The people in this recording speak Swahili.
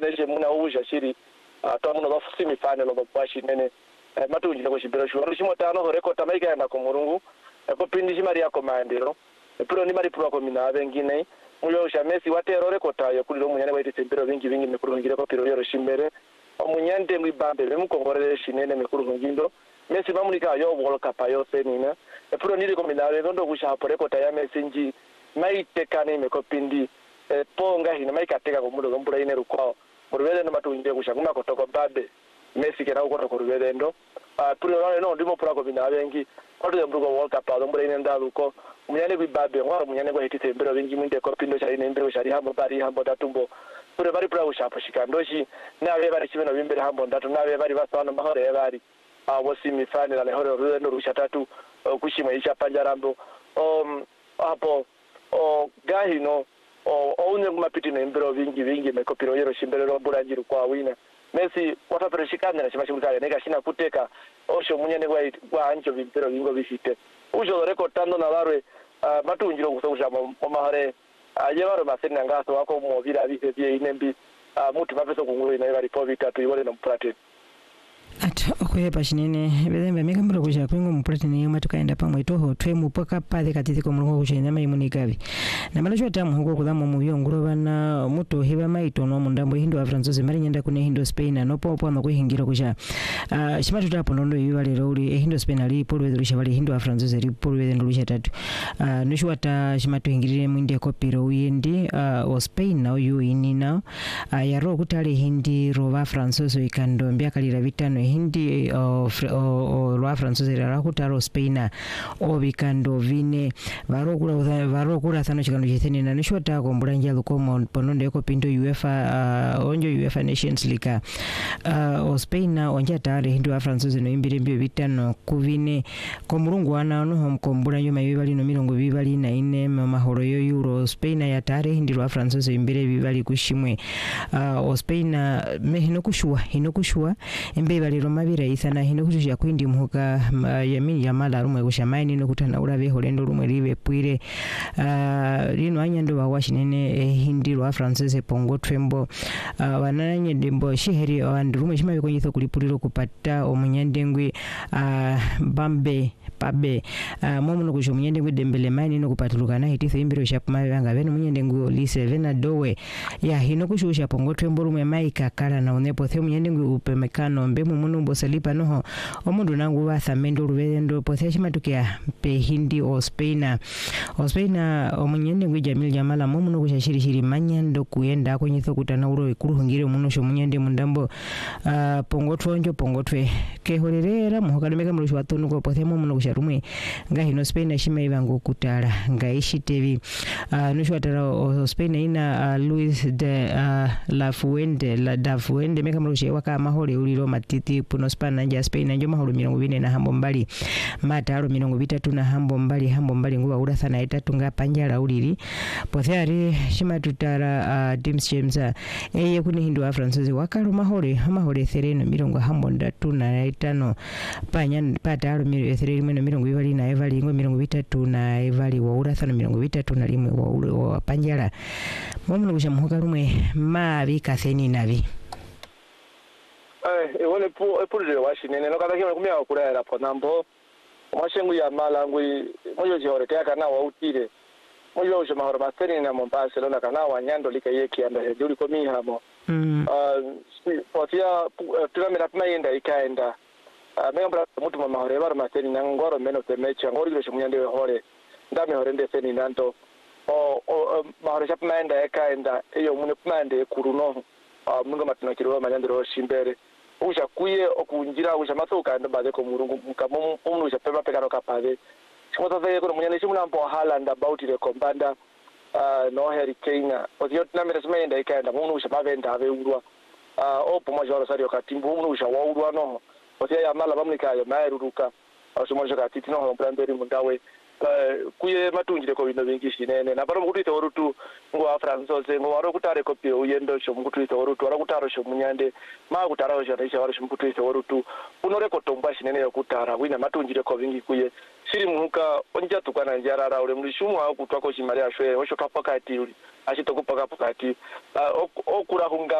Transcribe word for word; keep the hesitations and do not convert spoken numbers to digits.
meshe muna uja shiri atamuno ba semi final lo bashi nene matunji ko shibero shuru shimo tano ho record tamaika na ko murungu ko pindi shimari yako maendero pro ni mari pro ko mina bengine muyo sha Messi watero record tayo kuli lo munyane baite sembero vingi vingi mekurungira ko piro yero shimbere omunyande mwibambe bemukongorere shinene mekurungindo Messi bamunika yo World Cup yo senina pro ni ko mina ndo kusha po record ya Messi nji maitekane mekopindi ponga hina maikateka ko mudo gombura ine rukwao murubere no matunje kushaguma kotoko babe Messi kera uko to rubere ndo ah puri no ndimo pura ko bina bengi kwato ya mrugo World Cup ado mbura ine ndaruko umunyane bibabe ngwa umunyane ko hitite mbero bingi minde ko pindo shari mbero shari hambo bari hambo datumbo puri bari pura ushapo shikandoshi nawe bari kibeno bimbere hambo ndatu nawe bari basana mahore bari ah wasimi final ale hore ruwe no rushatatu kushima isha panjarambo um hapo o gahino o one mapiti na mbero vingi vingi mekopiro yero shimbere ro buranjiru kwa wina Messi watapereshikana na chimashimu kale neka shina kuteka osho munyane kwa kwa ancho vimpero vingo visite ujo record tando na larwe uh, matunjiro kusogusha mu mahare aje baro basena ngaso wako mu vira bise bye inembi uh, mutu mapeso kunguru ina bari po vitatu ibole no mprate ata okuyepa shinene bedembe mikambiro kuja kwingo mprate ne yoma tukaenda pamwe toho twe mupoka pale katiti ko mulungu kushenya mai munikabi na malacho tamu huko kudamo mu byonguro bana muto heba maito no mundambo hindo afranzose mari nyenda kune hindo Spain no popo no kuhingira kuja uh, shimatu tapo ndondo yibale roli hindo Spain ali polwe rusha bali hindo afranzose ri polwe ndurusha tatu uh, nishwata shimatu hingirire mwinde kopiro uyendi uh, o Spain na uyu inina uh, yaro kutale hindi rova franzose ikando mbia kalira vitano hindi of o rova franzose ra kutaro Spain o bikando vine varo kula varo kula sano chikando chitheni na nishwata ko mbulanja lukomo ponondo ko pindo UEFA uh, onjo UEFA Nations League uh, o Spain na onja tare hindu wa franzose no imbire mbio vitano kuvine ko murungu wana no homkombula nyo mayiba no mirongo bibali na ine mahoro yo Euro Spain ya tare hindi wa franzose imbire bibali kushimwe uh, o Spain me hino kushua hino kushua embe bali roma bira isana hino kushya kwindi muka uh, yamini yamala rumwe kushamaini no kutana urabe holendo rumwe ribe puire uh, rino anyando wa washinene eh, hindi rwa franzose pongo twembo uh, wananye dembo shiheri andrume shima bikonyitho kulipuliro kupata omunyandengwe uh, bambe pabe uh, momuno kusho munyandengwe dembele mani no kupatulukana hititho imbiro shapuma banga beno munyandengwe lise vena dowe ya hino kushusha pongo twembo rumwe maika kala na unepo the munyandengwe upemekano mbemu munumbo salipa noho omundu nangu bathamendo rubendo pothe shima tukia pe hindi o Spain o Spain omunyandengwe Jamil Jamala momuno kushashiri shiri manyando kuenda konyitho kutana uro kuruhungire muno sho munyande mundambo uh, pongo twonjo pongo twe kehorerera muhokalemeka mulusho watonu ko pothe momuno kusharumwe ngahino Spain shima ibango kutara ngaishitevi uh, nusho atara o Spain ina uh, Luis de uh, la Fuente la da Fuente meka mulusho waka mahore uliro matiti puno Spain nja Spain njo mahoro mirongo bine na hambo mbali mataro mirongo bitatu na hambo mbali hambo mbali nguba urathana itatu nga panjala uliri pothe ari shima tutara uh, James James uh, eye kuni hindu wa franzose wakalo mahore mahore thereno mirongo hambo ndatu na itano panya pataro mirongo thereno mirongo bibali na evali ngo mirongo bitatu na evali wa urathana mirongo bitatu na limwe wa, wa panjala momuno kusha muhoka rumwe mabi katheni nabi eh wole po epulire washinene no kada kima kumya kurera ponambo mashengu ya malangwi moyo jore kaka na wa utire moyo je mahoro baseni na Mombasa lona kana wanyando lika yeki anda hejuri ko mihamo mm uh potia tukamera pmayenda ikaenda uh membra mutu mahoro bar maseni na ngoro meno temecha ngori le shumunyande hore ndame hore nde seni nanto o o mahoro chapmayenda ikaenda eyo mune pmande kuruno uh munga matino kiro manyandiro shimbere usha kuye okunjira usha masoka ndo bade ko murungu mkamu umu usha pema pekano kapade chimoto zaye ko munyane chimuna mpo Haaland about the kombanda uh no Harry Kane ozio tunamira smaenda ikaenda umu usha mavenda ave urwa uh opo majoro sario katimbu umu usha wa urwa no ozia ya mala bamnika yo maeruruka osimo joka titino ho branderi mundawe uh kuye matunjire ko bino bingishi nene na baro mukutite orutu ngo wa franzose ngo waro kutare kopie uyendo sho mukutite orutu waro kutaro sho munyande ma kutara sho taisha waro sho mukutite orutu unore ko tomba shinene yo kutara wina matunjire ko bingi kuye shiri muhuka onja tukana njarara ule mlishumu au kutwako shimari ashwe osho kapakati uli ashito kupaka pakati uh, okura hunga